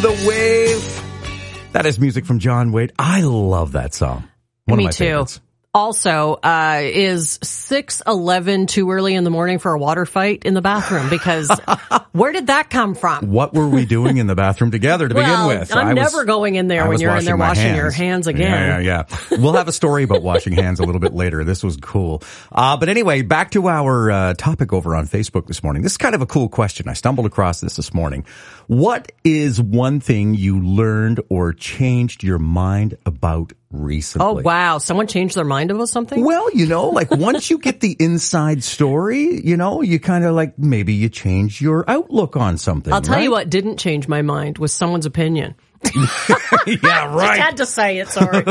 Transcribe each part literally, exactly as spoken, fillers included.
the Wave. That is music from John Wade. I love that song. One Me of my too. favorites. Also, uh, is six eleven too early in the morning for a water fight in the bathroom? Because where did that come from? What were we doing in the bathroom together to well, begin with? I'm I never was, going in there I when you're in there my washing hands. your hands again. Yeah, yeah, yeah. We'll have a story about washing hands a little bit later. This was cool. Uh, but anyway, back to our uh, topic over on Facebook this morning. This is kind of a cool question. I stumbled across this this morning. What is one thing you learned or changed your mind about recently? Oh, wow. Someone changed their mind about something? Well, you know, like once you get the inside story, you know, you kind of like maybe you change your outlook on something. I'll tell right? you what didn't change my mind was someone's opinion. Yeah, right. Just had to say it, sorry.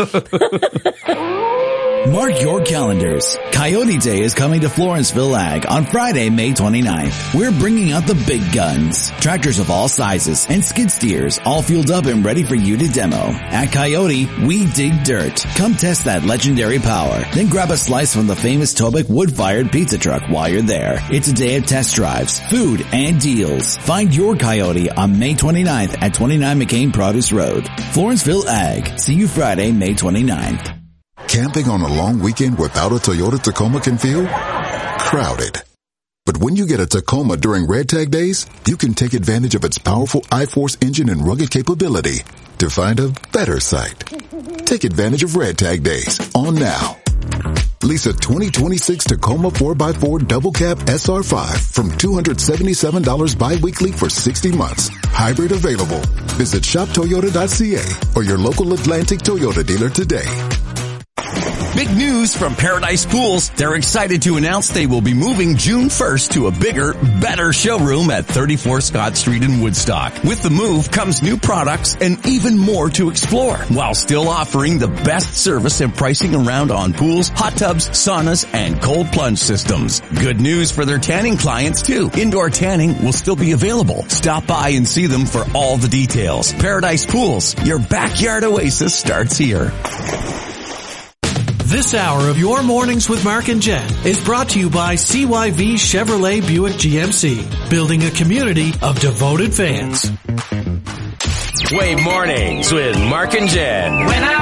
Mark your calendars. Coyote Day is coming to Florenceville Ag on Friday, May twenty-ninth. We're bringing out the big guns. Tractors of all sizes and skid steers all fueled up and ready for you to demo. At Coyote, we dig dirt. Come test that legendary power. Then grab a slice from the famous Tobic wood-fired pizza truck while you're there. It's a day of test drives, food, and deals. Find your Coyote on May twenty-ninth at twenty-nine McCain Produce Road. Florenceville Ag. See you Friday, May twenty-ninth. Camping on a long weekend without a Toyota Tacoma can feel crowded. But when you get a Tacoma during Red Tag Days, you can take advantage of its powerful I-Force engine and rugged capability to find a better site. Take advantage of Red Tag Days on now. Lease a twenty twenty-six Tacoma four by four Double Cab S R five from two hundred seventy-seven dollars bi-weekly for sixty months. Hybrid available. Visit shop toyota dot c a or your local Atlantic Toyota dealer today. Big news from Paradise Pools. They're excited to announce they will be moving June first to a bigger, better showroom at thirty-four Scott Street in Woodstock. With the move comes new products and even more to explore, while still offering the best service and pricing around on pools, hot tubs, saunas, and cold plunge systems. Good news for their tanning clients too. Indoor tanning will still be available. Stop by and see them for all the details. Paradise Pools, your backyard oasis starts here. This hour of Your Mornings with Mark and Jen is brought to you by C Y V Chevrolet Buick G M C, building a community of devoted fans. Wave Mornings with Mark and Jen. When I